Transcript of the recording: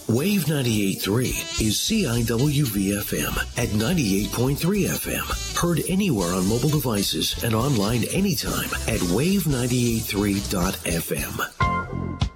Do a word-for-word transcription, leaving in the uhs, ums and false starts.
Wave ninety-eight point three is C I W V F M at ninety-eight point three F M. Heard anywhere on mobile devices and online anytime at wave ninety-eight point three dot F M.